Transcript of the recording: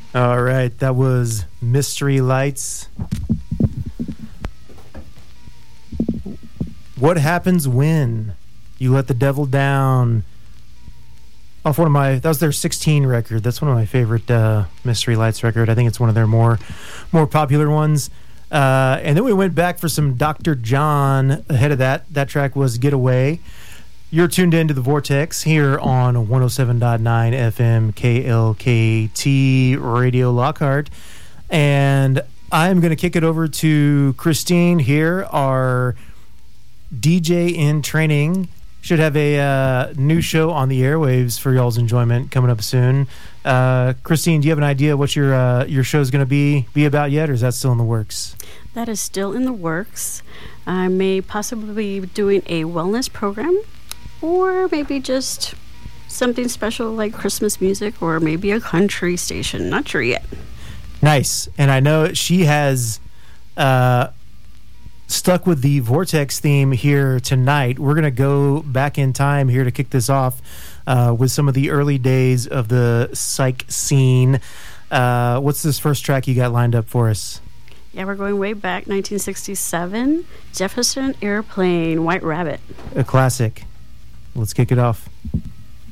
All right, that was Mystery Lights. What happens when you let the devil down? Off that was their 16 record. That's one of my favorite Mystery Lights record. I think it's one of their more popular ones. And then we went back for some Dr. John. Ahead of that, that track was Get Away. You're tuned into The Vortex here on 107.9 FM KLKT Radio Lockhart. And I'm going to kick it over to Christine here, our DJ in training. Should have a new show on the airwaves for y'all's enjoyment coming up soon. Christine, do you have an idea what your show's going to be about yet, or is that still in the works? That is still in the works. I may possibly be doing a wellness program, or maybe just something special like Christmas music, or maybe a country station. Not sure yet. Nice. And I know she has stuck with the Vortex theme here tonight. We're going to go back in time here to kick this off with some of the early days of the psych scene. What's this first track you got lined up for us? Yeah, we're going way back, 1967. Jefferson Airplane, White Rabbit. A classic. Let's kick it off.